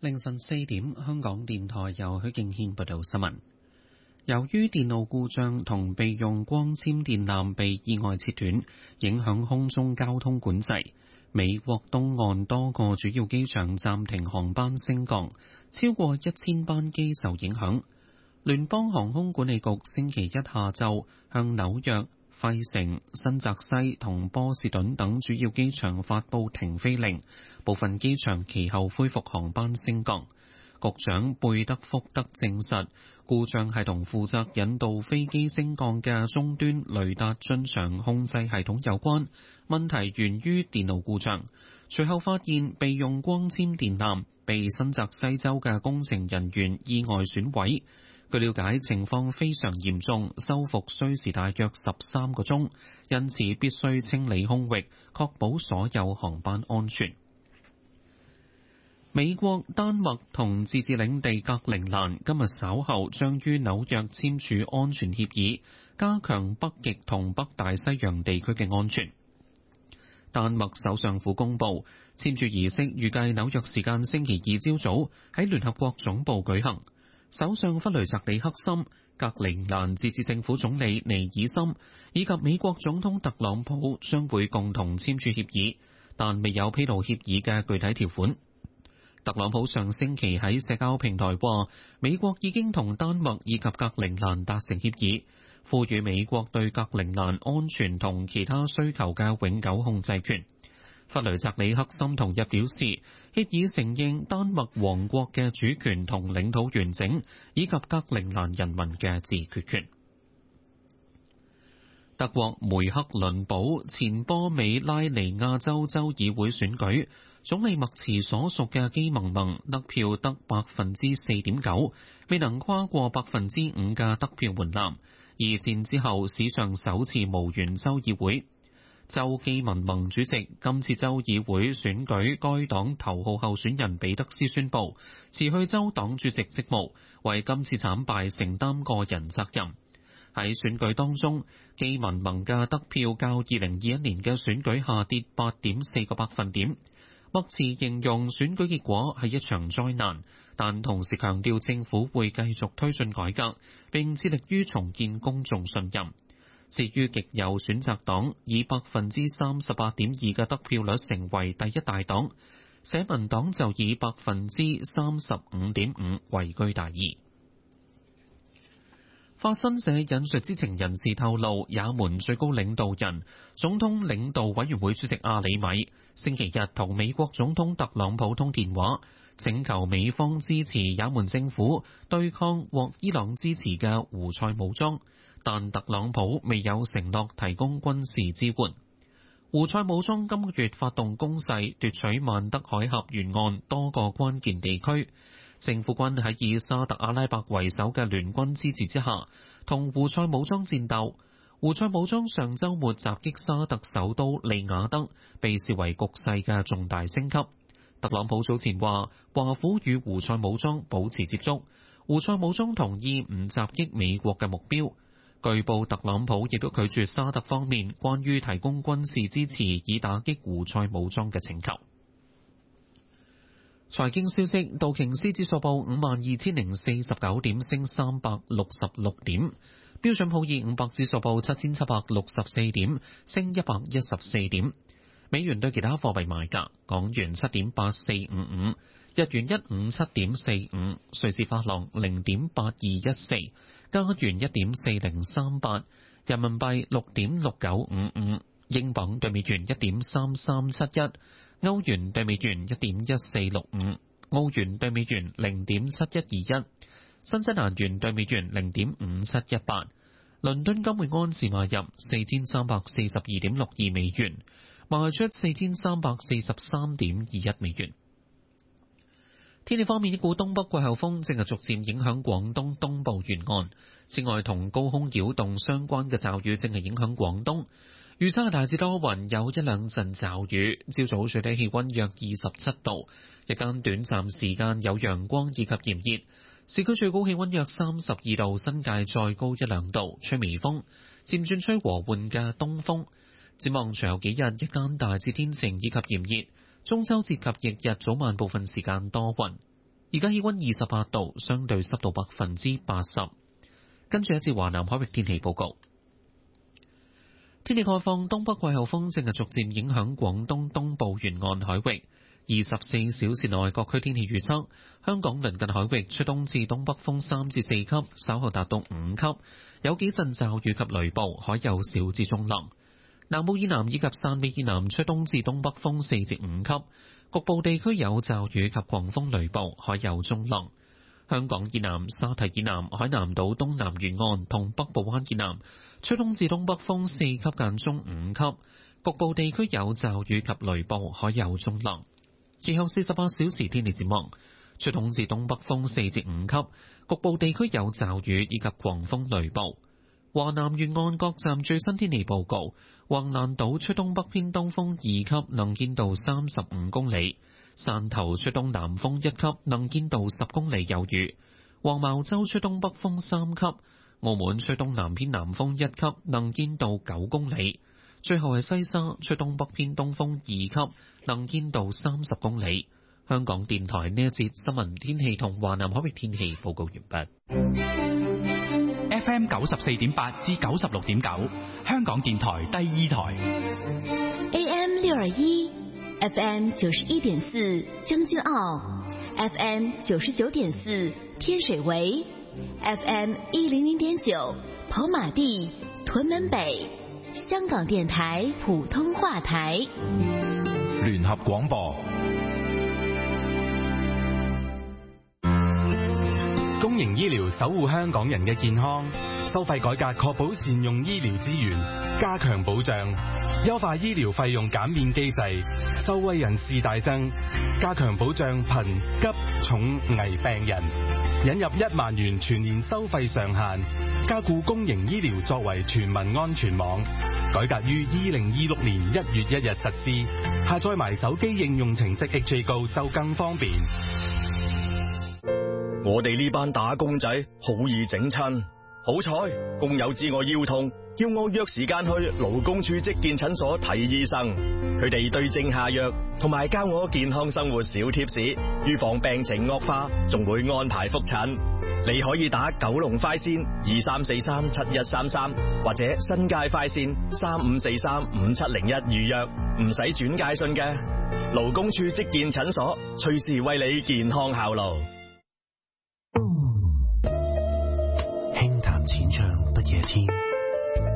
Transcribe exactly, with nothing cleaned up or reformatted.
凌晨四點，香港電台由許敬軒報道新聞。由於電路故障同備用光纖電纜被意外切斷，影響空中交通管制，美國東岸多個主要機場暫停航班升降，超過一千班機受影響。聯邦航空管理局星期一下晝向紐約、費城、新澤西同波士頓等主要機場發布停飛令，部分機場其後恢復航班升降。局長貝德福德證實，故障係同負責引導飛機升降嘅終端雷達進場控制系統有關，問題源於電路故障。隨後發現備用光纖電纜被新澤西州嘅工程人員意外損毀。據了解，情況非常嚴重，修復需時大約十三個鐘，因此必須清理空域，確保所有航班安全。美國、丹麥同自治領地格陵蘭今日稍後將於紐約簽署安全協議，加強北極同北大西洋地區嘅安全。丹麥首相府公佈，簽署儀式預計紐約時間星期二朝早喺聯合國總部舉行。首相弗雷澤里克森、格陵蘭自治政府總理尼爾森以及美國總統特朗普將會共同簽署協議，但未有披露協議嘅具體條款。特朗普上星期喺社交平台話，美國已經同丹麥以及格陵蘭達成協議，賦予美國對格陵蘭安全同其他需求嘅永久控制權。弗雷澤里克森同日表示，協議承認丹麥王國嘅主權同領土完整，以及格陵蘭人民嘅自決權。德國梅克倫堡前波美拉尼亞州州議會選舉，總理默茨所屬嘅基盟盟得票得百分之四點九，未能跨過百分之五嘅得票門檻。二戰之後史上首次無緣州議會。州基民盟主席今次州議會選舉該黨頭號候選人彼得斯宣布辭去州黨主席職務，為今次慘敗承擔個人責任。喺選舉當中，基民盟嘅得票較二零二一年嘅選舉下跌八點四個百分點。默茨形容選舉結果係一場災難，但同時強調政府會繼續推進改革，並致力於重建公眾信任。至於極右選擇黨以百分之三十八點二嘅得票率成為第一大黨，社民黨就以百分之三十五點五位居第二。法新社引述知情人士透露，也門最高領導人、總統領導委員會主席阿里米星期日同美國總統特朗普通電話，請求美方支持也門政府對抗獲伊朗支持嘅胡塞武裝，但特朗普未有承諾提供軍事支援。胡塞武裝今個月發動攻勢，奪取曼德海峽沿岸多個關鍵地區。政府軍喺以沙特阿拉伯為首嘅聯軍支持之下，同胡塞武裝戰鬥。胡塞武裝上週末襲擊沙特首都利雅得，被視為局勢嘅重大升級。特朗普早前話，華府與胡塞武裝保持接觸，胡塞武裝同意唔襲擊美國嘅目標。據報，特朗普亦都拒絕沙特方面關於提供軍事支持以打擊胡塞武裝嘅請求。財經消息，道瓊斯指數報五萬二千零四十九點，升三百六十六點；標準普爾五百指數報七千七百六十四點，升一百一十四點。美元對其他貨幣賣價：港元七點八四五五，日元一五七點四五，瑞士法郎零點八二一四，加元一點四零三八，人民幣六點六九五五，英鎊對美元一點三三七一。歐元對美元一點一四六五，澳元對美元零點七一二一，新西蘭元對美元零點五七一八。倫敦金每安士買入四千三百四十二點六二美元，賣出四千三百四十三點二一美元。天氣方面，一股東北季候風正係逐漸影響廣東東部沿岸，此外同高空擾動相關嘅驟雨正係影響廣東。預測係大致多雲，有一兩陣驟雨。朝早最低氣溫約二十七度，日間短暫時間有陽光以及炎熱。市區最高氣溫約三十二度，新界再高一兩度，吹微風，漸轉吹和緩嘅東風。展望隨後幾日，日間大致天晴以及炎熱。中秋節及翌日早晚部分時間多雲。 而家氣溫二十八度，相對濕度百分之八十。跟住一節華南海域天氣報告。天氣概況，東北季候風正係逐漸影響廣東東部沿岸海域。二十四小時內各區天氣預測：香港鄰近海域吹東至東北風三至四級，稍後達到五級，有幾陣驟雨及雷暴，海有小至中浪。南部以南以及汕尾以南吹東至東北風四至五級，局部地區有驟雨及狂風雷暴，海有中浪。香港以南、沙堤以南、海南島東南沿岸同北部灣以南吹東至東北風四級間中五級，局部地區有驟雨及雷暴，海有中浪。其後四十八小時天氣展望，吹東至東北風四至五級，局部地區有驟雨以及狂風雷暴。華南沿岸各站最新天氣報告：橫瀾島吹東北偏東風二級，能見度三十五公里；汕頭吹東南風一級，能見度十公里有餘；黃茅洲吹東北風三級；澳門吹東南偏南風一級，能見度九公里。最後係西沙吹東北偏東風二級，能見度三十公里。香港電台呢一節新聞天氣同華南海域天氣報告完畢。 F M 九十四點八至九十六點九，香港電台第二台。 A M 六二一 ，F M 九十一點四將軍澳 ，F M 九十九點四天水圍 ，F M 一零零點九跑馬地屯門北，香港電台普通話台。 聯合廣播。公營醫療守護香港人嘅健康，收費改革確保善用醫療資源，加強保障，優化醫療費用減免機制，受惠人士大增，加強保障貧急重危病人，引入一萬元全年收費上限，加固公營醫療作為全民安全網，改革於二零二六年一月一日實施，下載埋手機應用程式 H A Go 就更方便。 我哋呢班打工仔好易整親，好彩工友知我腰痛，叫我約時間去勞工處職健診所睇醫生，佢哋對症下藥，同埋教我健康生活小貼士，預防病情惡化，仲會安排覆診。你可以打九龍快線二三四三七一三三，或者新界快線三五四三五七零一預約，唔使轉介信嘅。勞工處職健診所隨時為你健康效勞。